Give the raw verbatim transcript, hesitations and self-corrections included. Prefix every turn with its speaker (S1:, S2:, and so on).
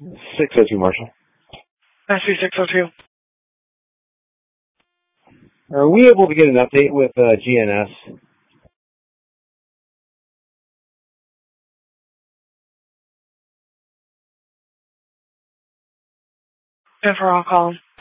S1: six oh two Marshall.
S2: I see six oh two.
S1: Are we able to get an update with uh, G N S?
S2: If we're on call.